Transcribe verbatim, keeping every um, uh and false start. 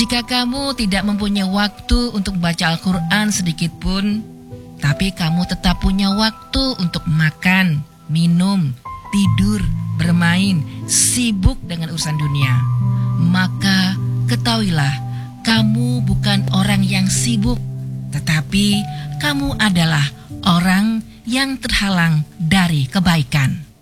Jika kamu tidak mempunyai waktu untuk membaca Al-Quran sedikit pun, tapi kamu tetap punya waktu untuk makan, minum, tidur, bermain, sibuk dengan urusan dunia, maka ketahuilah kamu bukan orang yang sibuk, tetapi kamu adalah orang yang terhalang dari kebaikan.